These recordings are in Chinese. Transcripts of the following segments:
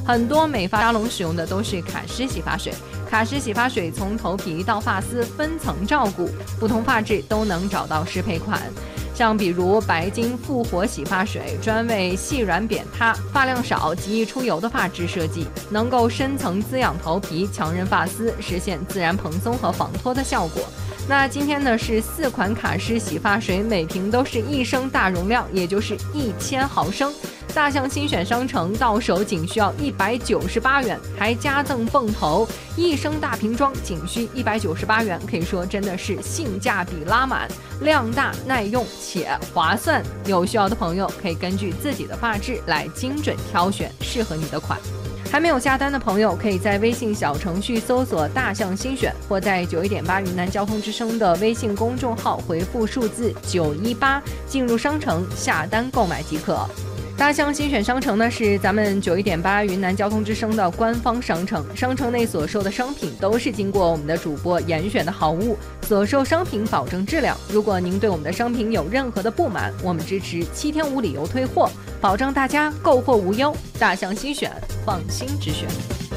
很多美发沙龙使用的都是卡诗洗发水。卡诗洗发水从头皮到发丝分层照顾，不同发质都能找到适配款。像比如白金复活洗发水，专为细软扁塌、发量少、极易出油的发质设计，能够深层滋养头皮，强韧发丝，实现自然蓬松和防脱的效果。那今天呢是4款卡诗洗发水，每瓶都是1升大容量，也就是1000毫升。大象新选商城到手仅需要198元，还加赠泵头，1升大瓶装仅需198元，可以说真的是性价比拉满，量大耐用且划算。有需要的朋友可以根据自己的发质来精准挑选适合你的款。还没有下单的朋友，可以在微信小程序搜索“大象新选”，或在91.8云南交通之声的微信公众号回复数字918进入商城下单购买即可。大象新选商城呢是咱们91.8云南交通之声的官方商城，商城内所售的商品都是经过我们的主播严选的好物，所售商品保证质量。如果您对我们的商品有任何的不满，我们支持7天无理由退货，保障大家购货无忧。大象新选，放心之选。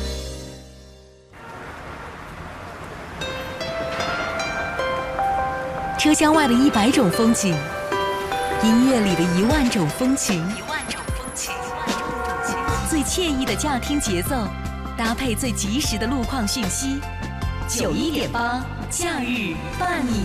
车厢外的100种风景，音乐里的1万种风情，最惬意的驾听节奏，搭配最及时的路况讯息。91.8假日伴你